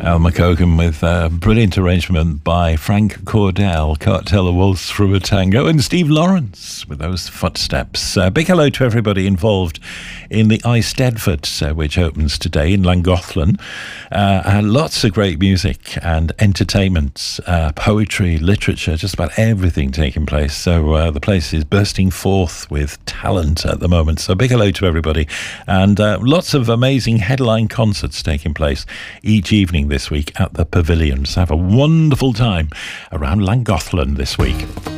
Al McCogan with a brilliant arrangement by Frank Cordell, Can't Tell a Waltz from a Tango, and Steve Lawrence with those footsteps. Big hello to everybody involved in the Eisteddfod, which opens today in Llangollen. Lots of great music and entertainment, poetry, literature, just about everything taking place. So the place is bursting forth with talent at the moment. So big hello to everybody. And lots of amazing headline concerts taking place each evening this week at the Pavilion. So have a wonderful time around Llangollen this week.